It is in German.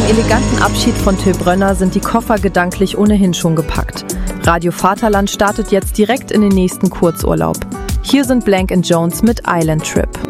eleganten Abschied von Till Brönner sind die Koffer gedanklich ohnehin schon gepackt. Radio Vaterland startet jetzt direkt in den nächsten Kurzurlaub. Hier sind Blank & Jones mit Island Trip.